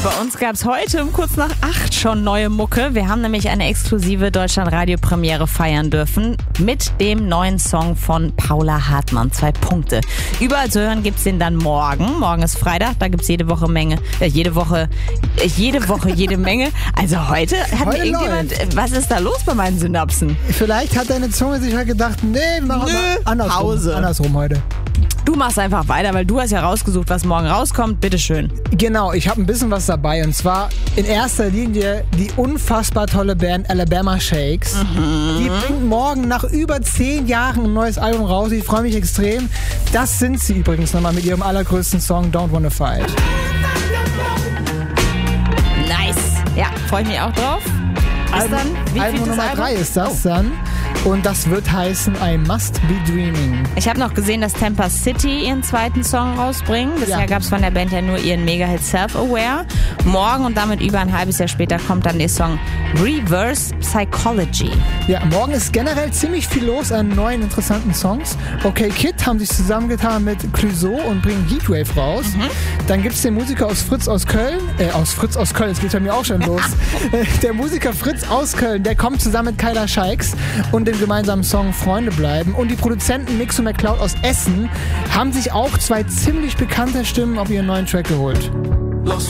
Bei uns gab es heute um kurz nach 8 schon neue Mucke. Wir haben nämlich eine exklusive Deutschland-Radio-Premiere feiern dürfen mit dem neuen Song von Paula Hartmann. 2 Punkte. Überall zu hören gibt's den dann morgen. Morgen ist Freitag, da gibt's jede Woche jede Menge. Also heute hat mir irgendjemand, was ist da los bei meinen Synapsen? Vielleicht hat deine Zunge sich halt gedacht, nee, machen wir andersrum heute. Du machst einfach weiter, weil du hast ja rausgesucht, was morgen rauskommt. Bitteschön. Genau, ich habe ein bisschen was dabei. Und zwar in erster Linie die unfassbar tolle Band Alabama Shakes. Die bringt morgen nach über 10 Jahren ein neues Album raus. Ich freue mich extrem. Das sind sie übrigens nochmal mit ihrem allergrößten Song Don't Wanna Fight. Nice. Ja, freue ich mich auch drauf. Album Nummer 3 ist das dann. Und das wird heißen I Must Be Dreaming. Ich habe noch gesehen, dass Tampa City ihren zweiten Song rausbringen. Bisher gab es von der Band ja nur ihren Mega-Hit Self-Aware. Morgen und damit über ein halbes Jahr später kommt dann der Song Reverse Psychology. Ja, morgen ist generell ziemlich viel los an neuen, interessanten Songs. Okay Kid haben sich zusammengetan mit Clouseau und bringen Heatwave raus. Dann gibt es den Musiker aus Fritz aus Köln. Jetzt geht's bei mir auch schon los. Der Musiker Fritz aus Köln, der kommt zusammen mit Kyla Scheiks und dem gemeinsamen Song Freunde bleiben. Und die Produzenten Mix und McCloud aus Essen haben sich auch 2 ziemlich bekannte Stimmen auf ihren neuen Track geholt.